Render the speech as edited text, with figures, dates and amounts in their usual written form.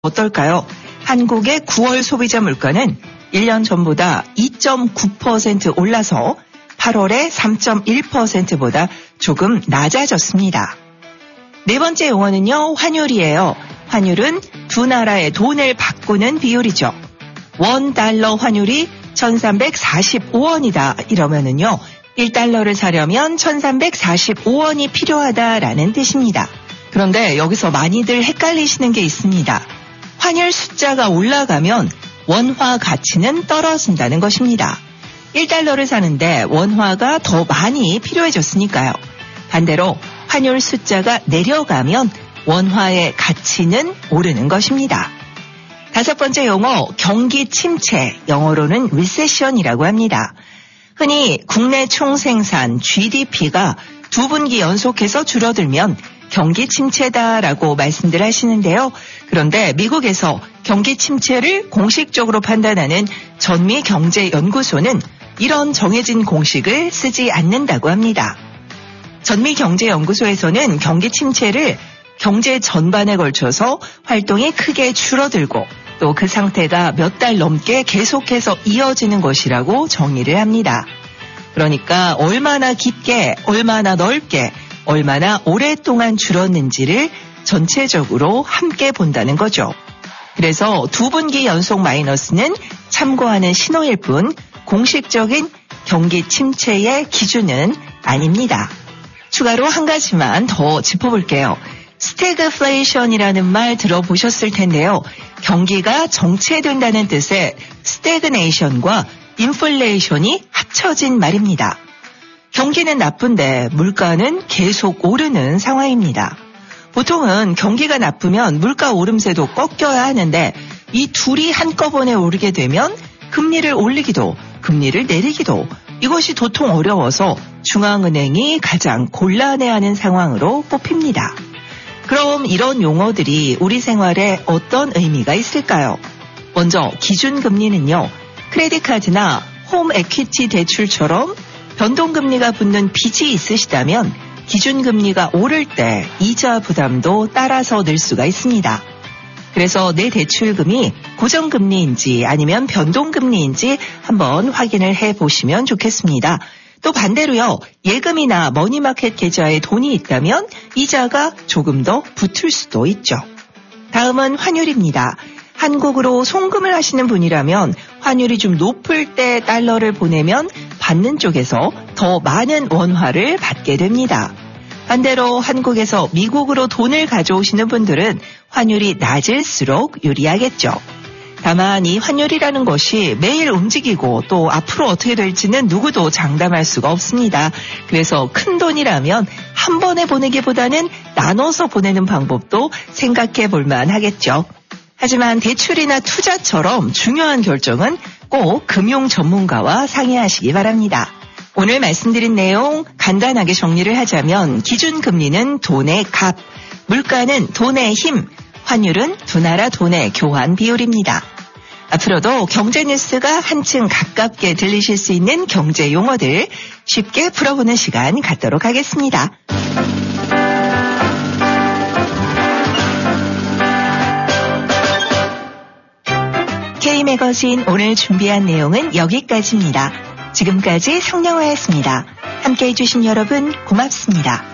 어떨까요? 한국의 9월 소비자 물가는 1년 전보다 2.9% 올라서 8월에 3.1%보다 조금 낮아졌습니다. 네 번째 용어는요, 환율이에요. 환율은 두 나라의 돈을 바꾸는 비율이죠. $1 환율이 1345원이다 이러면은요, 1달러를 사려면 1345원이 필요하다라는 뜻입니다. 그런데 여기서 많이들 헷갈리시는 게 있습니다. 환율 숫자가 올라가면 원화 가치는 떨어진다는 것입니다. 1달러를 사는데 원화가 더 많이 필요해졌으니까요. 반대로 환율 숫자가 내려가면 원화의 가치는 오르는 것입니다. 다섯 번째 용어, 경기 침체, 영어로는 리세션이라고 합니다. 흔히 국내 총생산 GDP가 두 분기 연속해서 줄어들면 경기 침체다라고 말씀들 하시는데요. 그런데 미국에서 경기 침체를 공식적으로 판단하는 전미경제연구소는 이런 정해진 공식을 쓰지 않는다고 합니다. 전미경제연구소에서는 경기 침체를 경제 전반에 걸쳐서 활동이 크게 줄어들고 또 그 상태가 몇 달 넘게 계속해서 이어지는 것이라고 정의를 합니다. 그러니까 얼마나 깊게, 얼마나 넓게, 얼마나 오랫동안 줄었는지를 전체적으로 함께 본다는 거죠. 그래서 두 분기 연속 마이너스는 참고하는 신호일 뿐 공식적인 경기 침체의 기준은 아닙니다. 추가로 한 가지만 더 짚어볼게요. 스태그플레이션이라는 말 들어보셨을 텐데요. 경기가 정체된다는 뜻의 스태그네이션과 인플레이션이 합쳐진 말입니다. 경기는 나쁜데 물가는 계속 오르는 상황입니다. 보통은 경기가 나쁘면 물가 오름세도 꺾여야 하는데 이 둘이 한꺼번에 오르게 되면 금리를 올리기도 금리를 내리기도 이것이 도통 어려워서 중앙은행이 가장 곤란해하는 상황으로 뽑힙니다. 그럼 이런 용어들이 우리 생활에 어떤 의미가 있을까요? 먼저 기준금리는요. 크레딧 카드나 홈 에퀴티 대출처럼 변동금리가 붙는 빚이 있으시다면 기준금리가 오를 때 이자 부담도 따라서 늘 수가 있습니다. 그래서 내 대출금이 고정금리인지 아니면 변동금리인지 한번 확인을 해보시면 좋겠습니다. 또 반대로요. 예금이나 머니마켓 계좌에 돈이 있다면 이자가 조금 더 붙을 수도 있죠. 다음은 환율입니다. 한국으로 송금을 하시는 분이라면 환율이 좀 높을 때 달러를 보내면 받는 쪽에서 더 많은 원화를 받게 됩니다. 반대로 한국에서 미국으로 돈을 가져오시는 분들은 환율이 낮을수록 유리하겠죠. 다만 이 환율이라는 것이 매일 움직이고 또 앞으로 어떻게 될지는 누구도 장담할 수가 없습니다. 그래서 큰 돈이라면 한 번에 보내기보다는 나눠서 보내는 방법도 생각해 볼 만하겠죠. 하지만 대출이나 투자처럼 중요한 결정은 꼭 금융 전문가와 상의하시기 바랍니다. 오늘 말씀드린 내용 간단하게 정리를 하자면 기준금리는 돈의 값, 물가는 돈의 힘, 환율은 두 나라 돈의 교환 비율입니다. 앞으로도 경제 뉴스가 한층 가깝게 들리실 수 있는 경제 용어들 쉽게 풀어보는 시간 갖도록 하겠습니다. K매거진 오늘 준비한 내용은 여기까지입니다. 지금까지 성령화였습니다. 함께해 주신 여러분 고맙습니다.